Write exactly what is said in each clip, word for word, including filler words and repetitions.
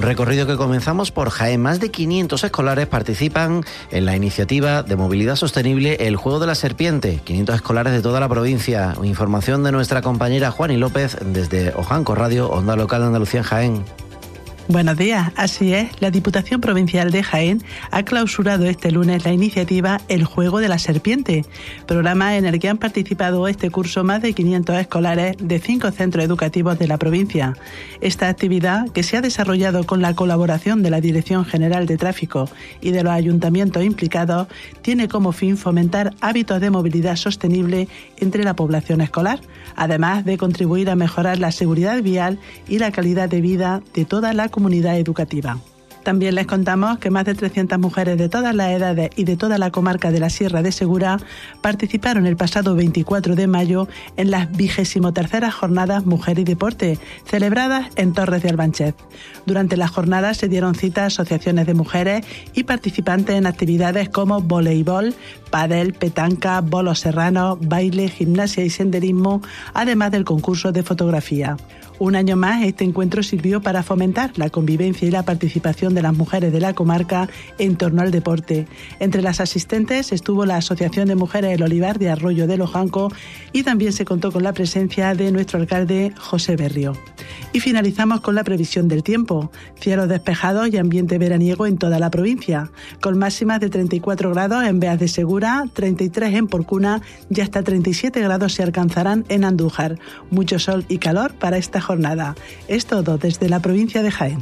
recorrido que comenzamos por Jaén. Más de quinientos escolares participan en la iniciativa de movilidad sostenible El Juego de la Serpiente. quinientos escolares de toda la provincia. Información de nuestra compañera Juani López desde Ojanco Radio, Onda Local de Andalucía en Jaén. Buenos días, así es, la Diputación Provincial de Jaén ha clausurado este lunes la iniciativa El Juego de la Serpiente, programa en el que han participado este curso más de quinientos escolares de cinco centros educativos de la provincia. Esta actividad, que se ha desarrollado con la colaboración de la Dirección General de Tráfico y de los ayuntamientos implicados, tiene como fin fomentar hábitos de movilidad sostenible entre la población escolar, además de contribuir a mejorar la seguridad vial y la calidad de vida de toda la comunidad educativa. También les contamos que más de trescientas mujeres de todas las edades y de toda la comarca de la Sierra de Segura participaron el pasado veinticuatro de mayo en las vigésimo terceras Jornadas Mujer y Deporte, celebradas en Torres de Albanchez. Durante las jornadas se dieron cita a asociaciones de mujeres y participantes en actividades como voleibol, pádel, petanca, bolos serranos, baile, gimnasia y senderismo, además del concurso de fotografía. Un año más, este encuentro sirvió para fomentar la convivencia y la participación de las mujeres de la comarca en torno al deporte. Entre las asistentes estuvo la Asociación de Mujeres El Olivar de Arroyo del Ojanco y también se contó con la presencia de nuestro alcalde José Berrio. Y finalizamos con la previsión del tiempo. Cielos despejados y ambiente veraniego en toda la provincia, con máximas de treinta y cuatro grados en Beas de Segura, treinta y tres en Porcuna y hasta treinta y siete grados se alcanzarán en Andújar. Mucho sol y calor para esta jornada. Es todo desde la provincia de Jaén.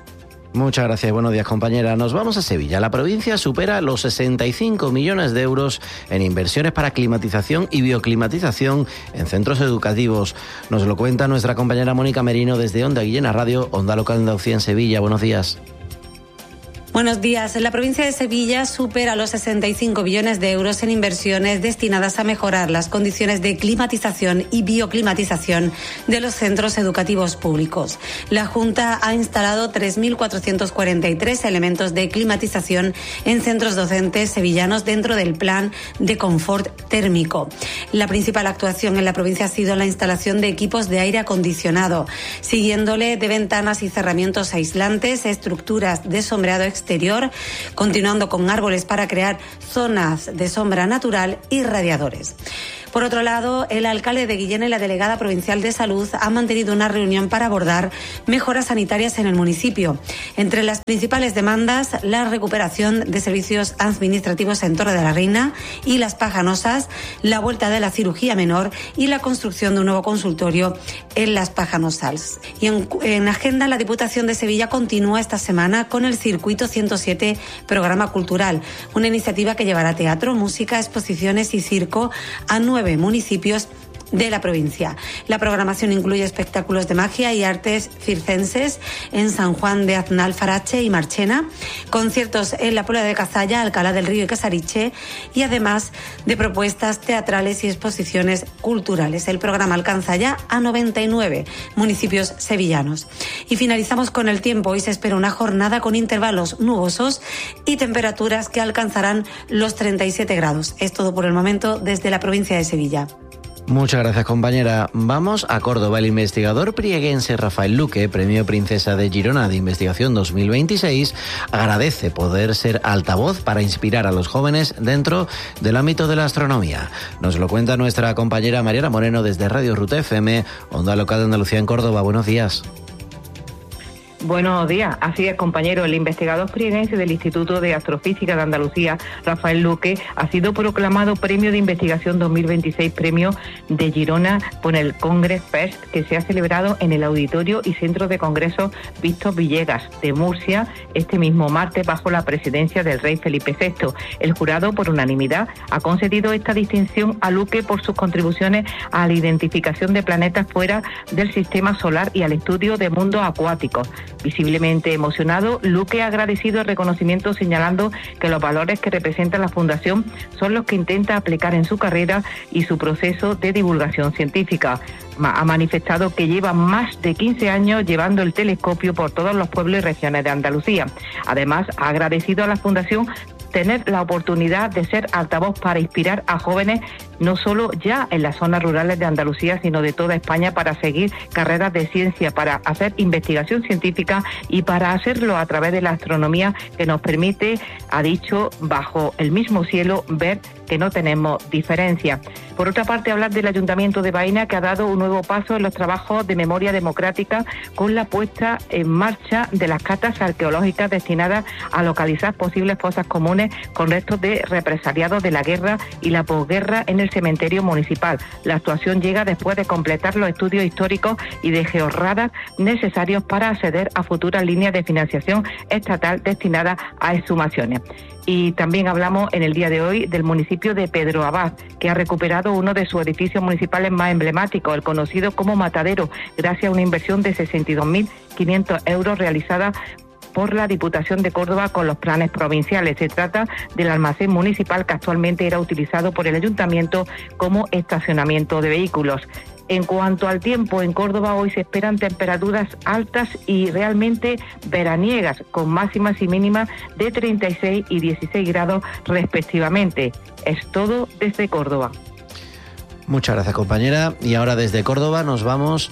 Muchas gracias, buenos días compañera. Nos vamos a Sevilla. La provincia supera los sesenta y cinco millones de euros en inversiones para climatización y bioclimatización en centros educativos. Nos lo cuenta nuestra compañera Mónica Merino desde Onda Guillena Radio, Onda Local de Andalucía en Sevilla. Buenos días. Buenos días. La provincia de Sevilla supera los sesenta y cinco billones de euros en inversiones destinadas a mejorar las condiciones de climatización y bioclimatización de los centros educativos públicos. La Junta ha instalado tres mil cuatrocientos cuarenta y tres elementos de climatización en centros docentes sevillanos dentro del plan de confort térmico. La principal actuación en la provincia ha sido la instalación de equipos de aire acondicionado, siguiéndole de ventanas y cerramientos aislantes, estructuras de sombreado exterior, exterior, continuando con árboles para crear zonas de sombra natural y radiadores. Por otro lado, el alcalde de Guillena y la delegada provincial de Salud han mantenido una reunión para abordar mejoras sanitarias en el municipio. Entre las principales demandas, la recuperación de servicios administrativos en Torre de la Reina y Las Pajanosas, la vuelta de la cirugía menor y la construcción de un nuevo consultorio en Las Pajanosas. Y en, en agenda, la Diputación de Sevilla continúa esta semana con el Circuito ciento siete Programa Cultural, una iniciativa que llevará teatro, música, exposiciones y circo a nueve municipios de la provincia. La programación incluye espectáculos de magia y artes circenses en San Juan de Aznal, Farache y Marchena, conciertos en la Puebla de Cazalla, Alcalá del Río y Casariche, y además de propuestas teatrales y exposiciones culturales. El programa alcanza ya a noventa y nueve municipios sevillanos. Y finalizamos con el tiempo. Hoy se espera una jornada con intervalos nubosos y temperaturas que alcanzarán los treinta y siete grados. Es todo por el momento desde la provincia de Sevilla. Muchas gracias, compañera. Vamos a Córdoba. El investigador prieguense Rafael Luque, Premio Princesa de Girona de Investigación dos mil veintiséis, agradece poder ser altavoz para inspirar a los jóvenes dentro del ámbito de la astronomía. Nos lo cuenta nuestra compañera Mariana Moreno desde Radio Ruta F M, Onda Local de Andalucía en Córdoba. Buenos días. Buenos días, así es, compañero. El investigador prieguense del Instituto de Astrofísica de Andalucía, Rafael Luque, ha sido proclamado Premio de Investigación dos mil veintiséis, Premio de Girona por el Congress Fest, que se ha celebrado en el Auditorio y Centro de Congresos Víctor Villegas de Murcia este mismo martes bajo la presidencia del rey Felipe sexto. El jurado, por unanimidad, ha concedido esta distinción a Luque por sus contribuciones a la identificación de planetas fuera del sistema solar y al estudio de mundos acuáticos. Visiblemente emocionado, Luque ha agradecido el reconocimiento, señalando que los valores que representa la Fundación son los que intenta aplicar en su carrera y su proceso de divulgación científica. Ha manifestado que lleva más de quince años llevando el telescopio por todos los pueblos y regiones de Andalucía. Además, ha agradecido a la Fundación tener la oportunidad de ser altavoz para inspirar a jóvenes, no solo ya en las zonas rurales de Andalucía, sino de toda España, para seguir carreras de ciencia, para hacer investigación científica y para hacerlo a través de la astronomía, que nos permite, ha dicho, bajo el mismo cielo, ver que no tenemos diferencia. Por otra parte, hablar del Ayuntamiento de Baena, que ha dado un nuevo paso en los trabajos de memoria democrática con la puesta en marcha de las catas arqueológicas destinadas a localizar posibles fosas comunes con restos de represaliados de la guerra y la posguerra en el cementerio municipal. La actuación llega después de completar los estudios históricos y de georradas necesarios para acceder a futuras líneas de financiación estatal destinadas a exhumaciones. Y también hablamos en el día de hoy del municipio de Pedro Abad, que ha recuperado uno de sus edificios municipales más emblemáticos, el conocido como Matadero, gracias a una inversión de sesenta y dos mil quinientos euros realizada por la Diputación de Córdoba con los planes provinciales. Se trata del almacén municipal que actualmente era utilizado por el ayuntamiento como estacionamiento de vehículos. En cuanto al tiempo, en Córdoba hoy se esperan temperaturas altas y realmente veraniegas, con máximas y mínimas de treinta y seis y dieciséis grados respectivamente. Es todo desde Córdoba. Muchas gracias, compañera. Y ahora desde Córdoba nos vamos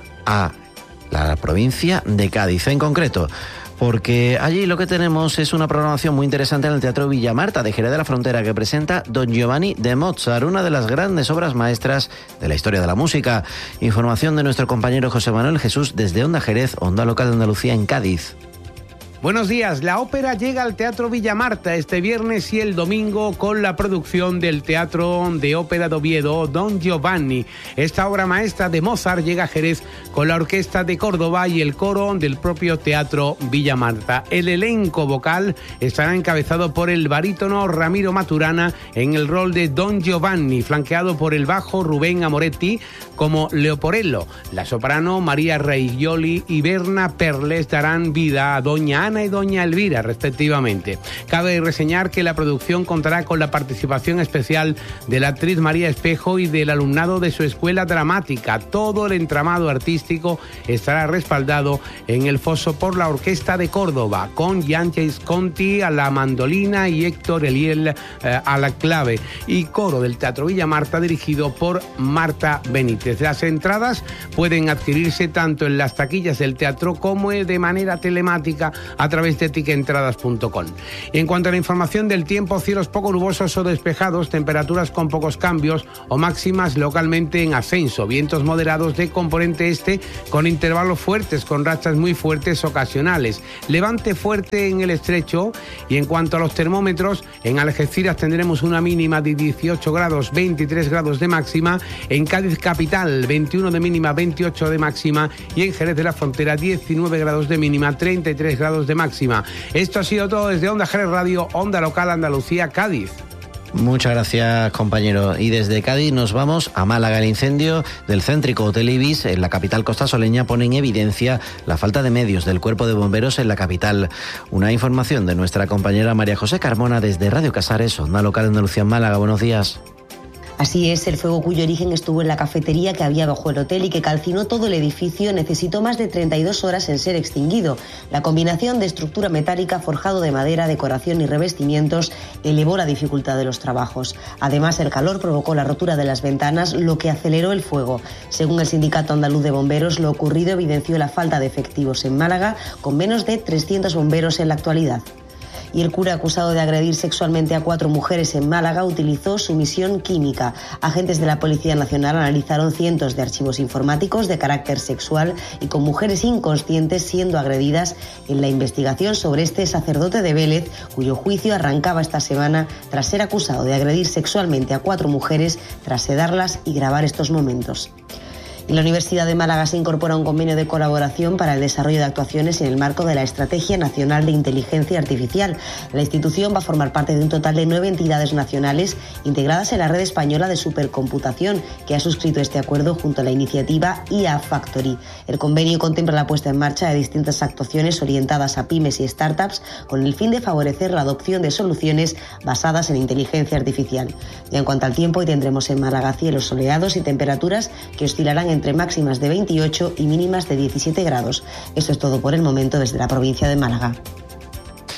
a la provincia de Cádiz, en concreto, porque allí lo que tenemos es una programación muy interesante en el Teatro Villamarta de Jerez de la Frontera, que presenta Don Giovanni de Mozart, una de las grandes obras maestras de la historia de la música. Información de nuestro compañero José Manuel Jesús desde Onda Jerez, Onda Local de Andalucía en Cádiz. Buenos días. La ópera llega al Teatro Villamarta este viernes y el domingo con la producción del Teatro de Ópera de Oviedo, Don Giovanni. Esta obra maestra de Mozart llega a Jerez con la Orquesta de Córdoba y el coro del propio Teatro Villamarta. El elenco vocal estará encabezado por el barítono Ramiro Maturana en el rol de Don Giovanni, flanqueado por el bajo Rubén Amoretti como Leoporello. La soprano María Reigioli y Berna Perles darán vida a Doña Ana y Doña Elvira, respectivamente. Cabe reseñar que la producción contará con la participación especial de la actriz María Espejo y del alumnado de su escuela dramática. Todo el entramado artístico estará respaldado en el foso por la Orquesta de Córdoba, con Gianni Conti a la mandolina y Héctor Eliel eh, a la clave, y coro del Teatro Villamarta dirigido por Marta Benítez. Las entradas pueden adquirirse tanto en las taquillas del teatro como de manera telemática a través de tiquentradas punto com. En cuanto a la información del tiempo, cielos poco nubosos o despejados, temperaturas con pocos cambios o máximas localmente en ascenso, vientos moderados de componente este con intervalos fuertes, con rachas muy fuertes ocasionales, levante fuerte en el estrecho. Y en cuanto a los termómetros, en Algeciras tendremos una mínima de dieciocho grados, veintitrés grados de máxima, en Cádiz capital veintiuno de mínima, veintiocho de máxima, y en Jerez de la Frontera diecinueve grados de mínima, treinta y tres grados de máxima. Esto ha sido todo desde Onda Jerez Radio, Onda Local Andalucía, Cádiz. Muchas gracias, compañero. Y desde Cádiz nos vamos a Málaga. El incendio del céntrico Hotel Ibis en la capital costasoleña pone en evidencia la falta de medios del Cuerpo de Bomberos en la capital. Una información de nuestra compañera María José Carmona desde Radio Casares, Onda Local Andalucía en Málaga. Buenos días. Así es, el fuego cuyo origen estuvo en la cafetería que había bajo el hotel y que calcinó todo el edificio necesitó más de treinta y dos horas en ser extinguido. La combinación de estructura metálica, forjado de madera, decoración y revestimientos elevó la dificultad de los trabajos. Además, el calor provocó la rotura de las ventanas, lo que aceleró el fuego. Según el Sindicato Andaluz de Bomberos, lo ocurrido evidenció la falta de efectivos en Málaga, con menos de trescientos bomberos en la actualidad. Y el cura acusado de agredir sexualmente a cuatro mujeres en Málaga utilizó sumisión química. Agentes de la Policía Nacional analizaron cientos de archivos informáticos de carácter sexual y con mujeres inconscientes siendo agredidas en la investigación sobre este sacerdote de Vélez, cuyo juicio arrancaba esta semana tras ser acusado de agredir sexualmente a cuatro mujeres tras sedarlas y grabar estos momentos. En la Universidad de Málaga se incorpora un convenio de colaboración para el desarrollo de actuaciones en el marco de la Estrategia Nacional de Inteligencia Artificial. La institución va a formar parte de un total de nueve entidades nacionales integradas en la red española de supercomputación, que ha suscrito este acuerdo junto a la iniciativa I A Factory. El convenio contempla la puesta en marcha de distintas actuaciones orientadas a pymes y startups con el fin de favorecer la adopción de soluciones basadas en inteligencia artificial. Y en cuanto al tiempo, hoy tendremos en Málaga cielos soleados y temperaturas que oscilarán en entre máximas de veintiocho y mínimas de diecisiete grados. Esto es todo por el momento desde la provincia de Málaga.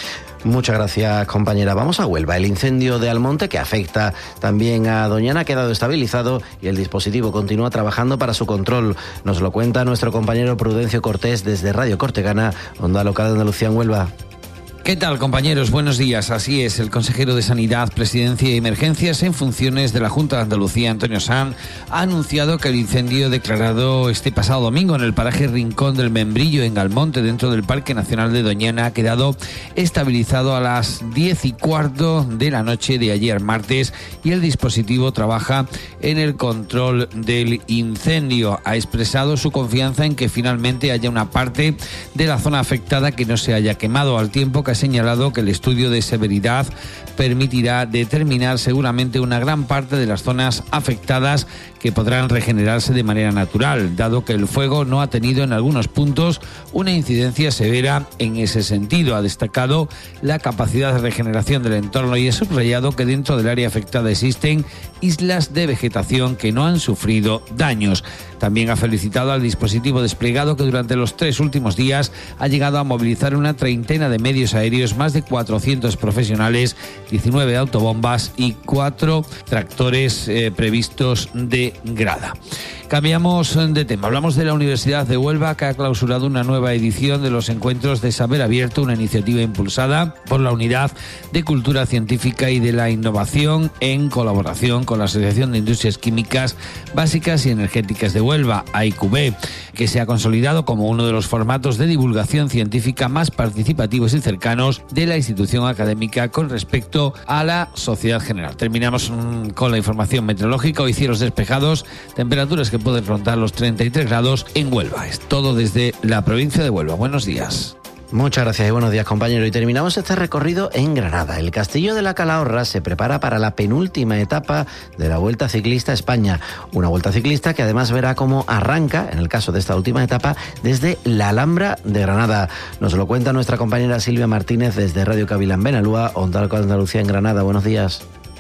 Muchas gracias, compañera. Vamos a Huelva. El incendio de Almonte, que afecta también a Doñana, ha quedado estabilizado y el dispositivo continúa trabajando para su control. Nos lo cuenta nuestro compañero Prudencio Cortés desde Radio Cortegana, Onda Local de Andalucía en Huelva. ¿Qué tal, compañeros? Buenos días. Así es, el consejero de Sanidad, Presidencia y Emergencias en funciones de la Junta de Andalucía, Antonio Sanz, ha anunciado que el incendio declarado este pasado domingo en el paraje Rincón del Membrillo, en Almonte, dentro del Parque Nacional de Doñana, ha quedado estabilizado a las diez y cuarto de la noche de ayer martes y el dispositivo trabaja en el control del incendio. Ha expresado su confianza en que finalmente haya una parte de la zona afectada que no se haya quemado, al tiempo que ha señalado que el estudio de severidad permitirá determinar seguramente una gran parte de las zonas afectadas que podrán regenerarse de manera natural, dado que el fuego no ha tenido en algunos puntos una incidencia severa en ese sentido. Ha destacado la capacidad de regeneración del entorno y ha subrayado que dentro del área afectada existen islas de vegetación que no han sufrido daños. También ha felicitado al dispositivo desplegado que durante los tres últimos días ha llegado a movilizar una treintena de medios aéreos, más de cuatrocientos profesionales, diecinueve autobombas y cuatro tractores eh, previstos de grada. Cambiamos de tema. Hablamos de la Universidad de Huelva, que ha clausurado una nueva edición de los Encuentros de Saber Abierto, una iniciativa impulsada por la Unidad de Cultura Científica y de la Innovación en colaboración con la Asociación de Industrias Químicas Básicas y Energéticas de Huelva, A I Q B, que se ha consolidado como uno de los formatos de divulgación científica más participativos y cercanos de la institución académica con respecto a la sociedad general. Terminamos mmm, con la información meteorológica. Hoy cielos despejados, temperaturas que pueden rondar los treinta y tres grados en Huelva. Es todo desde la provincia de Huelva. Buenos días. Muchas gracias y buenos días, compañero. Y terminamos este recorrido en Granada. El Castillo de la Calahorra se prepara para la penúltima etapa de la Vuelta Ciclista a España. Una Vuelta Ciclista que además verá cómo arranca, en el caso de esta última etapa, desde la Alhambra de Granada. Nos lo cuenta nuestra compañera Silvia Martínez desde Radio Cavilán Benalúa, Onda Local de Andalucía en Granada. Buenos días.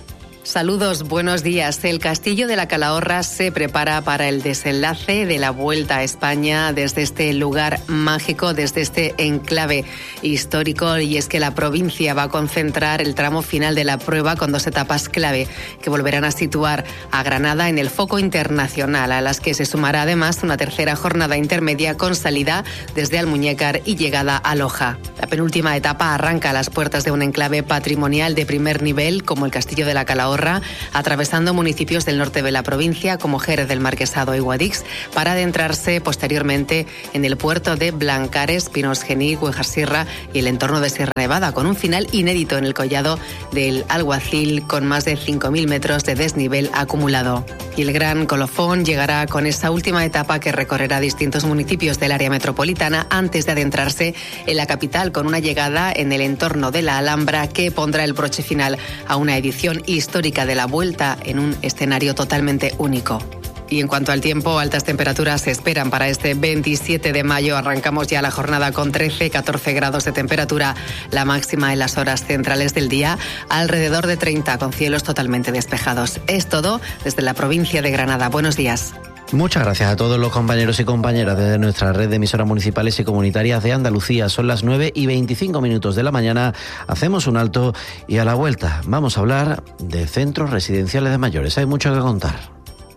Saludos, buenos días. El Castillo de la Calahorra se prepara para el desenlace de la Vuelta a España desde este lugar mágico, desde este enclave histórico, y es que la provincia va a concentrar el tramo final de la prueba con dos etapas clave que volverán a situar a Granada en el foco internacional, a las que se sumará además una tercera jornada intermedia con salida desde Almuñécar y llegada a Loja. La penúltima etapa arranca a las puertas de un enclave patrimonial de primer nivel como el Castillo de la Calahorra, atravesando municipios del norte de la provincia como Jerez del Marquesado y Guadix, para adentrarse posteriormente en el puerto de Blancares, Pinos Genil, Güejar y el entorno de Sierra Nevada, con un final inédito en el collado del Alguacil, con más de cinco mil metros de desnivel acumulado. Y el gran colofón llegará con esa última etapa que recorrerá distintos municipios del área metropolitana antes de adentrarse en la capital, con una llegada en el entorno de la Alhambra que pondrá el broche final a una edición histórica de la Vuelta en un escenario totalmente único. Y en cuanto al tiempo, altas temperaturas se esperan para este veintisiete de mayo. Arrancamos ya la jornada con trece, catorce grados de temperatura, la máxima en las horas centrales del día, alrededor de treinta, con cielos totalmente despejados. Es todo desde la provincia de Granada. Buenos días. Muchas gracias a todos los compañeros y compañeras de nuestra red de emisoras municipales y comunitarias de Andalucía. Son las nueve y veinticinco minutos de la mañana. Hacemos un alto y a la vuelta vamos a hablar de centros residenciales de mayores. Hay mucho que contar.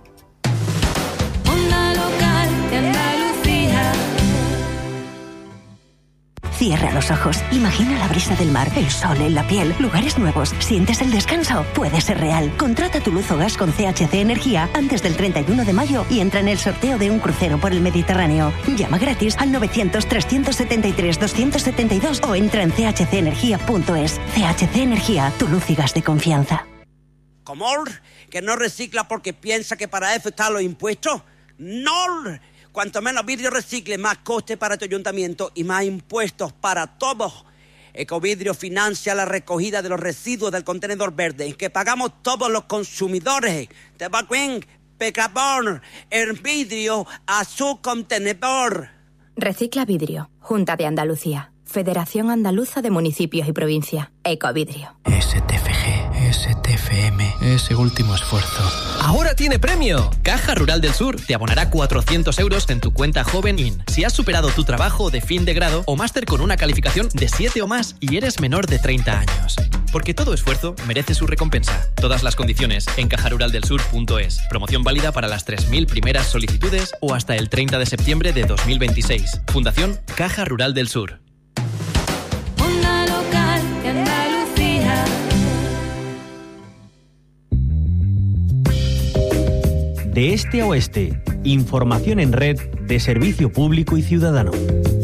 Cierra los ojos, imagina la brisa del mar, el sol en la piel, lugares nuevos, ¿sientes el descanso? Puede ser real. Contrata tu luz o gas con C H C Energía antes del treinta y uno de mayo y entra en el sorteo de un crucero por el Mediterráneo. Llama gratis al novecientos, trescientos setenta y tres, doscientos setenta y dos o entra en c h c energía punto es. C H C Energía, tu luz y gas de confianza. ¿Comor? ¿Que no recicla porque piensa que para eso están los impuestos? ¡No! Cuanto menos vidrio recicle, más coste para tu ayuntamiento y más impuestos para todos. Ecovidrio financia la recogida de los residuos del contenedor verde que pagamos todos los consumidores. Te va bien, pecador, el vidrio a su contenedor. Recicla Vidrio, Junta de Andalucía, Federación Andaluza de Municipios y Provincia, Ecovidrio. S T F G, S siete F M, ese último esfuerzo. ¡Ahora tiene premio! Caja Rural del Sur te abonará cuatrocientos euros en tu cuenta Joven In si has superado tu trabajo de fin de grado o máster con una calificación de siete o más y eres menor de treinta años. Porque todo esfuerzo merece su recompensa. Todas las condiciones en caja rural del sur punto es. Promoción válida para las tres mil primeras solicitudes o hasta el treinta de septiembre de dos mil veintiséis. Fundación Caja Rural del Sur. Onda local de Andalucía. De este a oeste, información en red de servicio público y ciudadano.